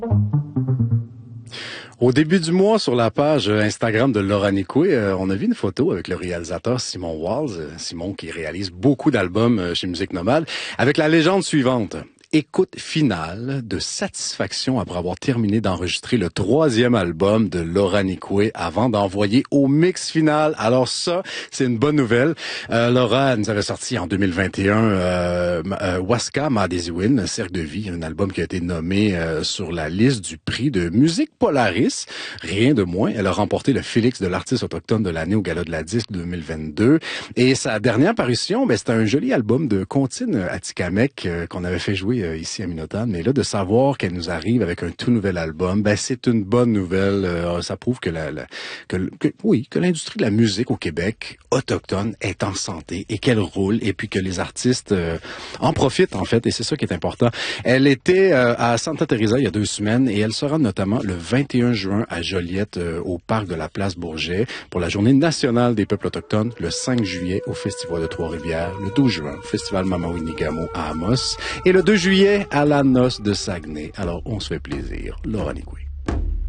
Au début du mois, sur la page Instagram de Laura Nicoué, on a vu une photo avec le réalisateur Simon Walls, Simon qui réalise beaucoup d'albums chez Musique Nomade, avec la légende suivante. Écoute finale de satisfaction après avoir terminé d'enregistrer le 3e album de Laura Nicoué avant d'envoyer au mix final. Alors ça, c'est une bonne nouvelle. Laura nous avait sorti en 2021 Waska Madesiwin, Cercle de vie, un album qui a été nommé sur la liste du prix de musique Polaris. Rien de moins. Elle a remporté le Félix de l'artiste autochtone de l'année au Gala de la Disque 2022. Et sa dernière parution, c'était un joli album de comptines Atikamekw qu'on avait fait jouer ici à Minotan, mais là de savoir qu'elle nous arrive avec un tout nouvel album, c'est une bonne nouvelle. Ça prouve que que l'industrie de la musique au Québec autochtone est en santé et qu'elle roule, et puis que les artistes en profitent en fait, et c'est ça qui est important. Elle était à Santa Teresa il y a 2 semaines et elle sera notamment le 21 juin à Joliette au parc de la Place Bourget pour la Journée nationale des peuples autochtones, le 5 juillet au Festival de Trois-Rivières, le 12 juin au Festival Mamawi-Nigamo à Amos et le 2 juillet à la Noce de Saguenay. Alors, on se fait plaisir. Laura Nicoué.